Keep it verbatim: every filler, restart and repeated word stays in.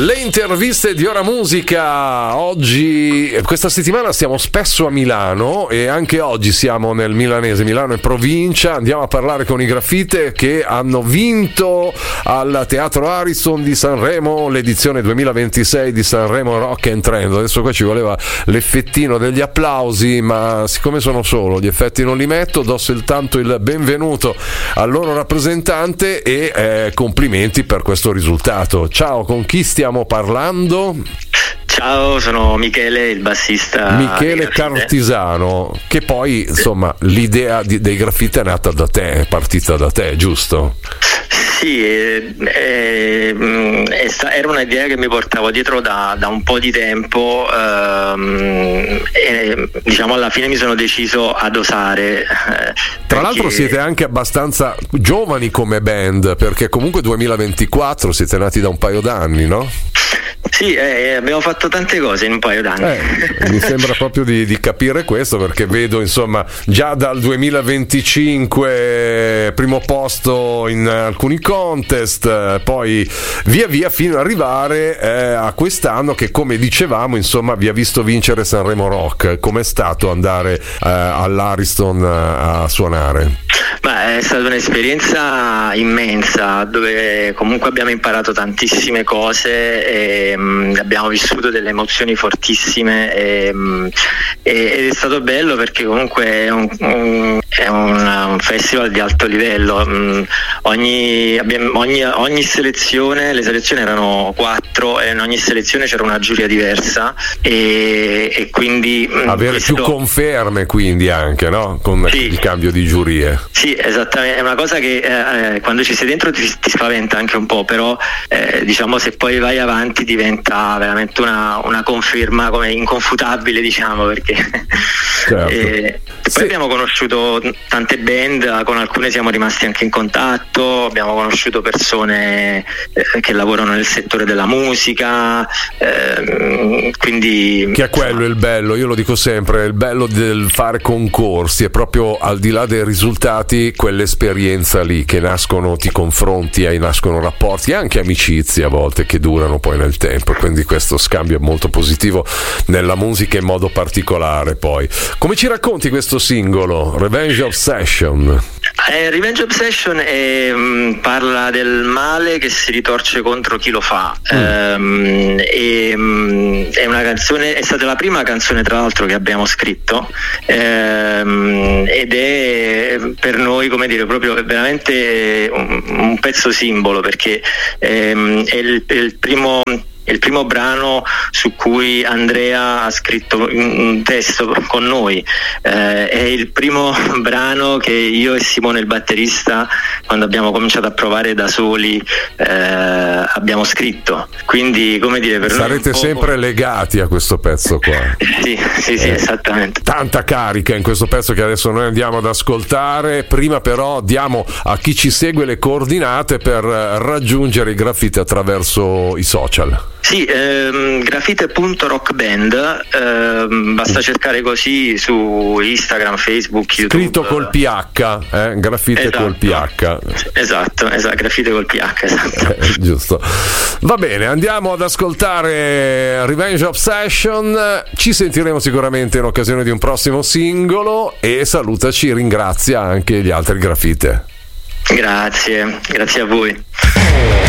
Le interviste di Ora Musica. Oggi, questa settimana stiamo spesso a Milano e anche oggi siamo nel milanese, Milano e provincia. Andiamo a parlare con i Graffite che hanno vinto al Teatro Ariston di Sanremo l'edizione duemilaventisei di Sanremo Rock and Trend. Adesso qua ci voleva l'effettino degli applausi, ma siccome sono solo, gli effetti non li metto. Do soltanto il benvenuto al loro rappresentante e eh, complimenti per questo risultato. Ciao, con chi stiamo parlando? Ciao, sono Michele, il bassista. Michele Cartisano, che poi insomma l'idea di, dei Graffite è nata da te, è partita da te, giusto? Sì, eh, eh, era un'idea che mi portavo dietro da, da un po' di tempo ehm, e diciamo alla fine mi sono deciso ad osare. Eh, Tra perché... l'altro siete anche abbastanza giovani come band, perché comunque duemilaventiquattro, siete nati da un paio d'anni, no? Sì, eh, abbiamo fatto tante cose in un paio d'anni. Eh, mi sembra proprio di, di capire questo, perché vedo insomma già dal duemilaventicinque primo posto in alcuni contest, poi via via fino ad arrivare eh, a quest'anno che, come dicevamo, insomma vi ha visto vincere Sanremo Rock. Com'è stato andare eh, all'Ariston a suonare? Beh, è stata un'esperienza immensa dove comunque abbiamo imparato tantissime cose e mh, abbiamo vissuto delle emozioni fortissime e, mh, e, ed è stato bello perché comunque è un, un, è un, un festival di alto livello. Mh, ogni, abbiamo, ogni, ogni selezione, le selezioni erano quattro e in ogni selezione c'era una giuria diversa e, e quindi mh, avere questo... più conferme quindi anche, no? Con sì. il cambio di giurie. Sì, esattamente, è una cosa che eh, quando ci sei dentro ti, ti spaventa anche un po', però eh, diciamo se poi vai avanti diventa veramente una, una conferma come inconfutabile, diciamo, perché certo. e poi sì. Abbiamo conosciuto tante band, con alcune siamo rimasti anche in contatto, abbiamo conosciuto persone eh, che lavorano nel settore della musica, eh, quindi che è quello il bello, io lo dico sempre, il bello del fare concorsi è proprio, al di là dei risultati, quell'esperienza lì che nascono, ti confronti, hai nascono rapporti e anche amicizie a volte che durano poi nel tempo, quindi questo scambio è molto positivo nella musica in modo particolare. Poi come ci racconti questo singolo Revenge Obsession? Eh, Revenge Obsession è, mh, parla del male che si ritorce contro chi lo fa. mm. ehm, e, mh, è una canzone, è stata la prima canzone tra l'altro che abbiamo scritto ehm, ed è per noi, come dire, proprio veramente un, un pezzo simbolo, perché ehm, è, il, è il primo È il primo brano su cui Andrea ha scritto un testo con noi, eh, è il primo brano che io e Simone il batterista, quando abbiamo cominciato a provare da soli, eh, abbiamo scritto, quindi come dire, per sarete noi sempre legati a questo pezzo qua. Sì, sì, sì, eh, esattamente. Tanta carica in questo pezzo che adesso noi andiamo ad ascoltare. Prima però diamo a chi ci segue le coordinate per raggiungere i Graffite attraverso i social. Sì, ehm, graffite punto rock band, ehm, basta cercare così su Instagram, Facebook, YouTube. Scritto col P H, eh? Graffite esatto. col P H. Esatto, esatto, graffite col P H, esatto. Eh, giusto. Va bene, andiamo ad ascoltare Revenge Obsession. Ci sentiremo sicuramente in occasione di un prossimo singolo e salutaci, ringrazia anche gli altri Graffite. Grazie, grazie a voi.